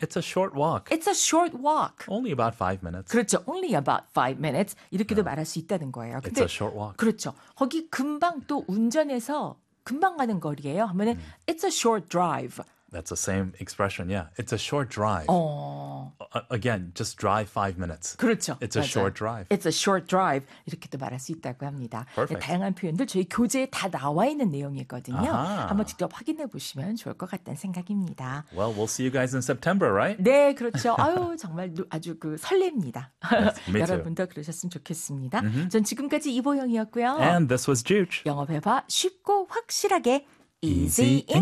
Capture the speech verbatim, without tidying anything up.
It's a short walk. It's a short walk. Only about five minutes. 그렇죠. Only about five minutes. 이렇게도 yeah. 말할 수 있다는 거예요. 근데, It's a short walk. 그렇죠. 거기 금방 또 운전해서 금방 가는 거리예요. 하면은 음. It's a short drive. That's the same expression, yeah. It's a short drive. 어. Uh, again, just drive five minutes. 그렇죠. It's a 맞아요. short drive. It's a short drive. 이렇게도 말할 수 있다고 합니다. Perfect. 다양한 표현들 저희 교재에 다 나와 있는 내용이거든요. 아하. 한번 직접 확인해 보시면 좋을 것 같다는 생각입니다. Well, we'll see you guys in September, right? 네, 그렇죠. 아유, 정말 아주 그 설렙니다. Yes, me too. 여러분도 그러셨으면 좋겠습니다. Mm-hmm. 전 지금까지 이보영이었고요. And this was Juge. 영어 회화 쉽고 확실하게 Easy